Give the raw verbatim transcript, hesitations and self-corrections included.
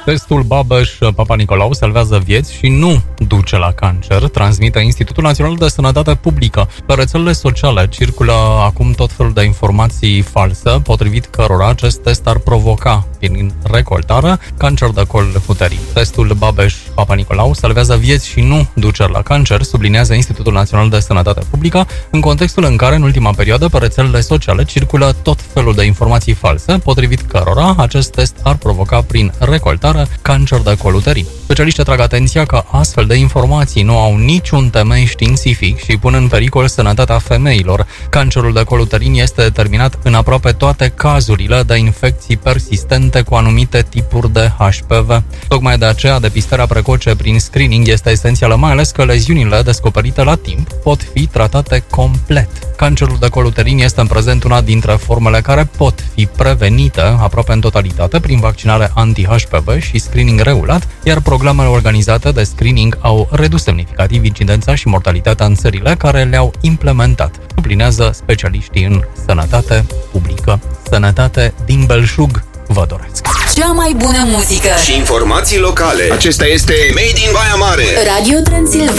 Testul Babeș-Papa Nicolau salvează vieți și nu duce la cancer, transmite Institutul Național de Sănătate Publică. Pe rețelele sociale circulă acum tot felul de informații false, potrivit cărora acest test ar provoca, prin recoltare, cancer de col uterin. Testul Babeș-Papa Nicolau salvează vieți și nu duce la cancer, sublinează Institutul Național de Sănătate Publică, în contextul în care, în ultima perioadă, pe rețelele sociale circulă tot felul de informații false, potrivit cărora acest test ar provoca, prin recoltare, cancer de col uterin. Specialiștii trag atenția că astfel de informații nu au niciun temei științific și pun în pericol sănătatea femeilor. Cancerul de col uterin este determinat în aproape toate cazurile de infecții persistente cu anumite tipuri de H P V. Tocmai de aceea, depistarea precoce prin screening este esențială, mai ales că leziunile descoperite la timp pot fi tratate complet. Cancerul de col uterin este în prezent una dintre formele care pot fi prevenite aproape în totalitate prin vaccinare anti-H P V și screening regulat, iar programele organizate de screening au redus semnificativ incidența și mortalitatea în țările care le-au implementat, sublinează specialiștii în sănătate publică. Sănătate din belșug vă doresc! Cea mai bună muzică și informații locale. Acesta este Made in Baia Mare. Radio Transilvania.